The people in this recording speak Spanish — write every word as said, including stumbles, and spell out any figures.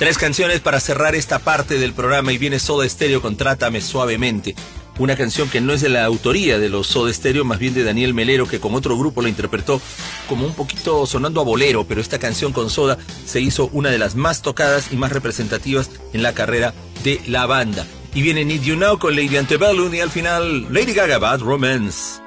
Tres canciones para cerrar esta parte del programa y viene Soda Stereo con Trátame Suavemente. Una canción que no es de la autoría de los Soda Stereo, más bien de Daniel Melero, que con otro grupo la interpretó como un poquito sonando a bolero, pero esta canción con Soda se hizo una de las más tocadas y más representativas en la carrera de la banda. Y viene Need You Now con Lady Antebellum y al final Lady Gaga, Bad Romance.